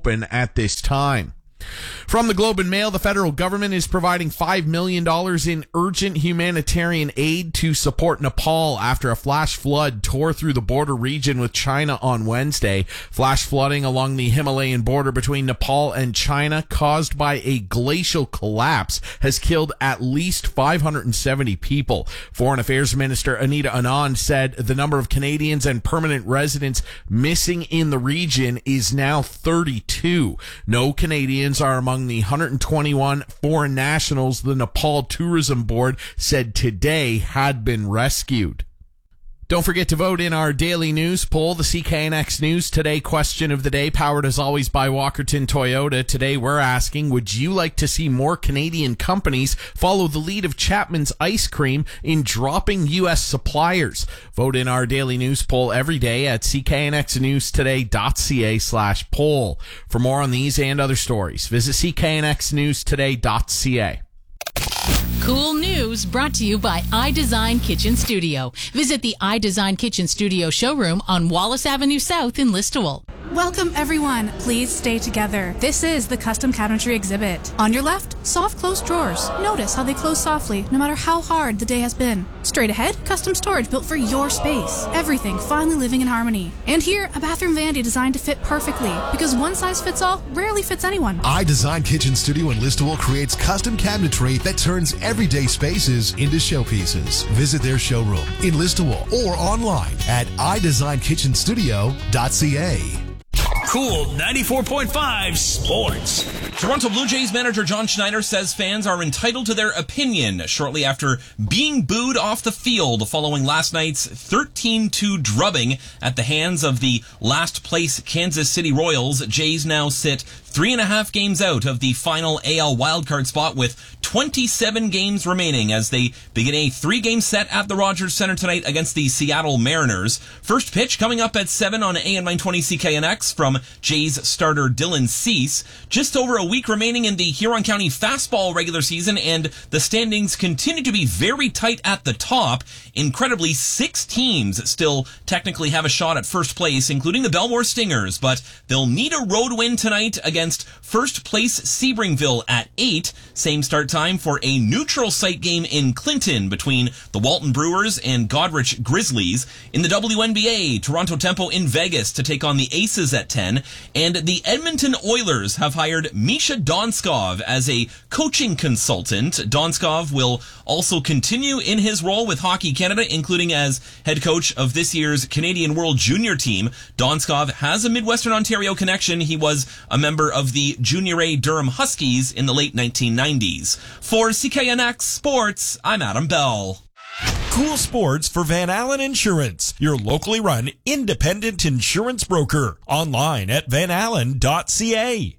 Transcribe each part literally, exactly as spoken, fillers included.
open at this time. From the Globe and Mail, the federal government is providing five million dollars in urgent humanitarian aid to support Nepal after a flash flood tore through the border region with China on Wednesday. Flash flooding along the Himalayan border between Nepal and China, caused by a glacial collapse, has killed at least five hundred seventy people. Foreign Affairs Minister Anita Anand said the number of Canadians and permanent residents missing in the region is now thirty-two. No Canadians are among the one hundred twenty-one foreign nationals the Nepal Tourism Board said today had been rescued. Don't forget to vote in our daily news poll. The C K N X News Today question of the day, powered as always by Walkerton Toyota. Today we're asking, would you like to see more Canadian companies follow the lead of Chapman's Ice Cream in dropping U S suppliers? Vote in our daily news poll every day at cknxnewstoday.ca slash poll. For more on these and other stories, visit cknxnewstoday.ca. Cool news brought to you by iDesign Kitchen Studio. Visit the iDesign Kitchen Studio showroom on Wallace Avenue South in Listowel. Welcome, everyone. Please stay together. This is the custom cabinetry exhibit. On your left, soft close drawers. Notice how they close softly, no matter how hard the day has been. Straight ahead, custom storage built for your space. Everything finally living in harmony. And here, a bathroom vanity designed to fit perfectly, because one size fits all rarely fits anyone. iDesign Kitchen Studio in Listowel creates custom cabinetry that turns everyday spaces into showpieces. Visit their showroom in Listowel or online at i design kitchen studio dot c a. Cool ninety-four point five Sports. Toronto Blue Jays manager John Schneider says fans are entitled to their opinion shortly after being booed off the field following last night's thirteen two drubbing at the hands of the last place Kansas City Royals. Jays now sit three and a half games out of the final A L wildcard spot with twenty-seven games remaining as they begin a three-game set at the Rogers Center tonight against the Seattle Mariners. First pitch coming up at seven on A M nine twenty C K N X from Jays starter Dylan Cease. Just over a week remaining in the Huron County fastball regular season, and the standings continue to be very tight at the top. Incredibly, six teams still technically have a shot at first place, including the Belmore Stingers, but they'll need a road win tonight against first place Sebringville at eight. Same start time for a neutral site game in Clinton between the Walton Brewers and Goderich Grizzlies. In the W N B A, Toronto Tempo in Vegas to take on the Aces at ten, and the Edmonton Oilers have hired Misha Donskov as a coaching consultant. Donskov will also continue in his role with Hockey Canada, including as head coach of this year's Canadian World Junior team. Donskov has a Midwestern Ontario connection. He was a member of the Junior A Durham Huskies in the late nineteen nineties. For C K N X Sports, I'm Adam Bell. Cool Sports for Van Allen Insurance, your locally run independent insurance broker. Online at van allen dot c a.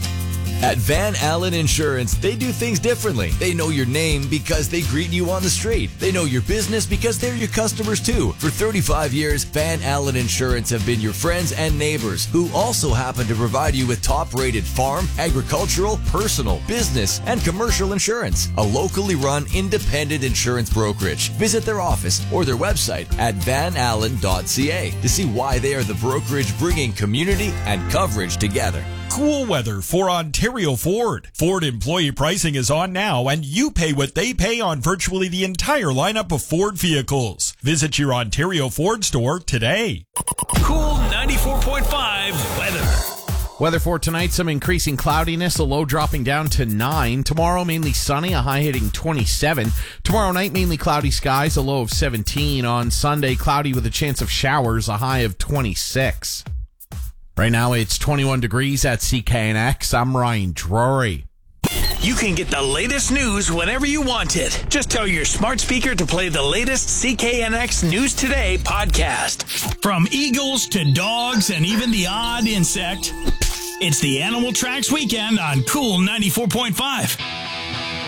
At Van Allen Insurance, they do things differently. They know your name because they greet you on the street. They know your business because they're your customers too. For thirty-five years, Van Allen Insurance have been your friends and neighbors who also happen to provide you with top-rated farm, agricultural, personal, business, and commercial insurance. A locally run independent insurance brokerage. Visit their office or their website at van allen dot c a to see why they are the brokerage bringing community and coverage together. Cool weather for Ontario Ford. Ford employee pricing is on now, and you pay what they pay on virtually the entire lineup of Ford vehicles. Visit your Ontario Ford store today. Cool ninety-four point five weather. Weather for tonight, some increasing cloudiness, a low dropping down to nine. Tomorrow, mainly sunny, a high hitting twenty-seven. Tomorrow night, mainly cloudy skies, a low of seventeen. On Sunday, cloudy with a chance of showers, a high of twenty-six. Right now, it's twenty-one degrees at C K N X. I'm Ryan Drury. You can get the latest news whenever you want it. Just tell your smart speaker to play the latest C K N X News Today podcast. From eagles to dogs and even the odd insect, it's the Animal Tracks Weekend on Cool ninety-four point five.